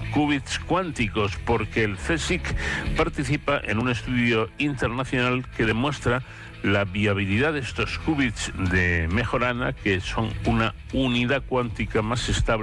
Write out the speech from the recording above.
qubits cuánticos, porque el CSIC participa en un estudio internacional que demuestra la viabilidad de estos qubits de Majorana, que son una unidad cuántica más estable